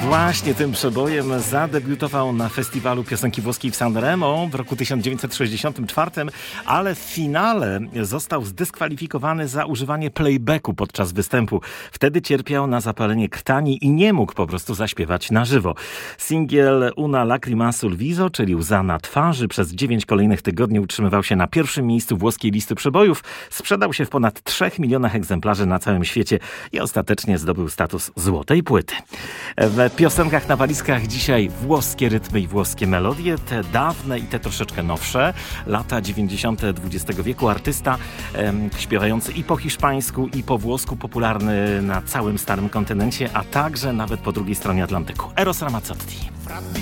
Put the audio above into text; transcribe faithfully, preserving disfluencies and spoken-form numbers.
Właśnie tym przebojem zadebiutował na festiwalu piosenki włoskiej w Sanremo w roku tysiąc dziewięćset sześćdziesiątym czwartym, ale w finale został zdyskwalifikowany za używanie playbacku podczas występu. Wtedy cierpiał na zapalenie krtani i nie mógł po prostu zaśpiewać na żywo. Singiel Una lacrima sul viso, czyli łza na twarzy, przez dziewięć kolejnych tygodni utrzymywał się na pierwszym miejscu włoskiej listy przebojów. Sprzedał się w ponad trzech milionach egzemplarzy na całym świecie i ostatecznie zdobył status złotej płyty. W piosenkach na walizkach dzisiaj włoskie rytmy i włoskie melodie, te dawne i te troszeczkę nowsze. Lata dziewięćdziesiąte dwudziestego wieku. Artysta em, śpiewający i po hiszpańsku, i po włosku, popularny na całym starym kontynencie, a także nawet po drugiej stronie Atlantyku. Eros Ramazzotti.